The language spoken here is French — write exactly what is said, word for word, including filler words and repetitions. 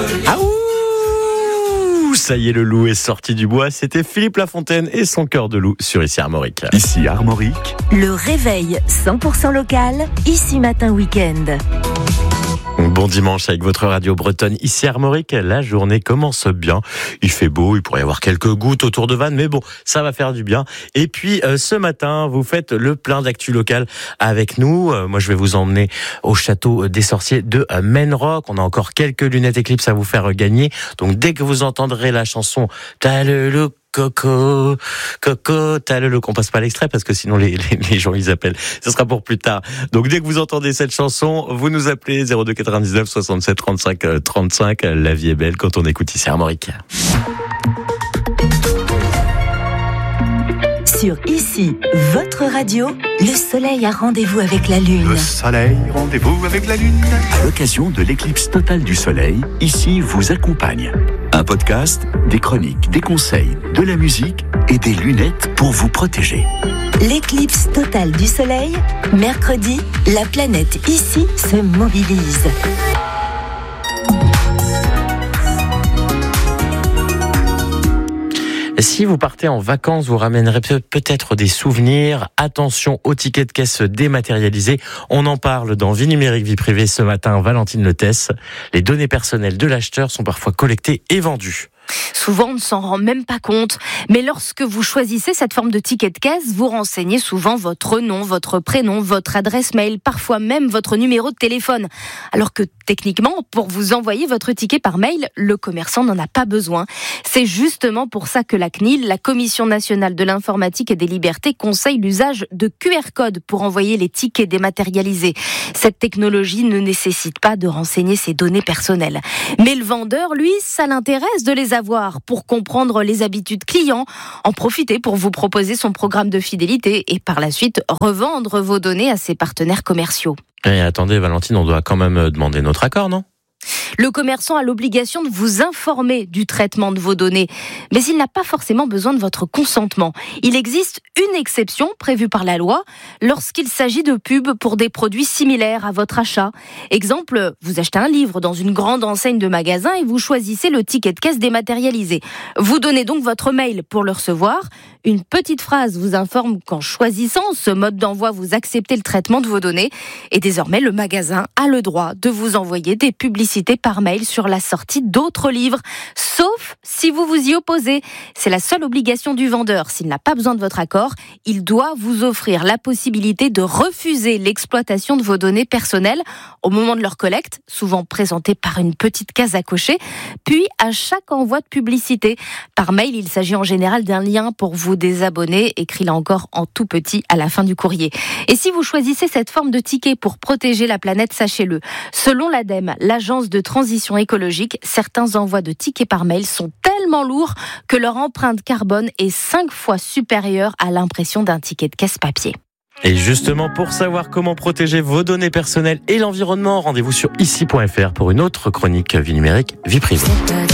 Ah ouh, ça y est, le loup est sorti du bois. C'était Philippe Lafontaine et son cœur de loup sur Ici Armorique. Ici Armorique. Le réveil cent pour cent local, Ici Matin Week-end. Bon dimanche avec votre radio bretonne Ici Armorique. La journée commence bien. Il fait beau, il pourrait y avoir quelques gouttes autour de Vannes, mais bon, ça va faire du bien. Et puis euh, ce matin, vous faites le plein d'actu local avec nous. Euh, moi, je vais vous emmener au château des sorciers de euh, Menrock. On a encore quelques lunettes Eclipse à vous faire gagner. Donc dès que vous entendrez la chanson T'as le look Coco, Coco, t'as le look. On passe pas l'extrait parce que sinon les, les, les gens ils appellent. Ce sera pour plus tard. Donc dès que vous entendez cette chanson, vous nous appelez zéro deux quatre-vingt-dix-neuf soixante-sept trente-cinq trente-cinq. La vie est belle quand on écoute Ici Armorique. Sur Ici, votre radio, le soleil a rendez-vous avec la lune. Le soleil, rendez-vous avec la lune. À l'occasion de l'éclipse totale du soleil, Ici vous accompagne. Un podcast, des chroniques, des conseils, de la musique et des lunettes pour vous protéger. L'éclipse totale du soleil, mercredi, la planète Ici se mobilise. Si vous partez en vacances, vous ramènerez peut-être des souvenirs. Attention aux tickets de caisse dématérialisés. On en parle dans Vie numérique, vie privée ce matin. Valentine Letesse. Les données personnelles de l'acheteur sont parfois collectées et vendues. Souvent, on ne s'en rend même pas compte. Mais lorsque vous choisissez cette forme de ticket de caisse, vous renseignez souvent votre nom, votre prénom, votre adresse mail, parfois même votre numéro de téléphone. Alors que techniquement, pour vous envoyer votre ticket par mail, le commerçant n'en a pas besoin. C'est justement pour ça que la C N I L, la Commission nationale de l'informatique et des libertés, conseille l'usage de Q R codes pour envoyer les tickets dématérialisés. Cette technologie ne nécessite pas de renseigner ses données personnelles. Mais le vendeur, lui, ça l'intéresse de les avoir pour comprendre les habitudes clients, en profiter pour vous proposer son programme de fidélité et par la suite revendre vos données à ses partenaires commerciaux. Et attendez, Valentine, on doit quand même demander notre accord, non ? Le commerçant a l'obligation de vous informer du traitement de vos données, mais il n'a pas forcément besoin de votre consentement. Il existe une exception prévue par la loi lorsqu'il s'agit de pubs pour des produits similaires à votre achat. Exemple, vous achetez un livre dans une grande enseigne de magasin et vous choisissez le ticket de caisse dématérialisé. Vous donnez donc votre mail pour le recevoir. Une petite phrase vous informe qu'en choisissant ce mode d'envoi, vous acceptez le traitement de vos données. Et désormais, le magasin a le droit de vous envoyer des publicités par mail sur la sortie d'autres livres, sauf si vous vous y opposez. C'est la seule obligation du vendeur. S'il n'a pas besoin de votre accord, il doit vous offrir la possibilité de refuser l'exploitation de vos données personnelles au moment de leur collecte, souvent présentée par une petite case à cocher, puis à chaque envoi de publicité. Par mail, il s'agit en général d'un lien pour vous désabonner, écrit là encore en tout petit à la fin du courrier. Et si vous choisissez cette forme de ticket pour protéger la planète, sachez-le, selon l'ADEME, l'agence de transition écologique, certains envois de tickets par mail sont tellement lourds que leur empreinte carbone est cinq fois supérieure à l'impression d'un ticket de caisse papier. Et justement, pour savoir comment protéger vos données personnelles et l'environnement, rendez-vous sur ici point f r pour une autre chronique Vie numérique, vie privée.